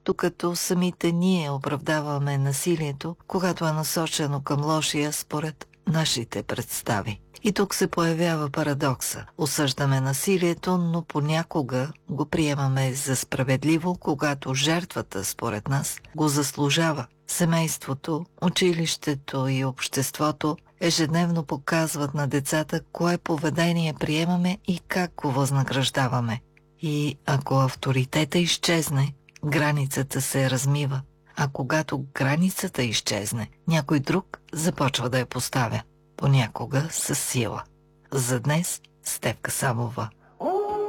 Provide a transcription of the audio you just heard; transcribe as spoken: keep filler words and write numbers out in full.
докато самите ние оправдаваме насилието, когато е насочено към лошия според нашите представи. И тук се появява парадокса. Осъждаме насилието, но понякога го приемаме за справедливо, когато жертвата, според нас, го заслужава. Семейството, училището и обществото ежедневно показват на децата кое поведение приемаме и как го възнаграждаваме. И ако авторитета изчезне, границата се размива. А когато границата изчезне, някой друг започва да я поставя. Понякога със сила. За днес Стефка Савова.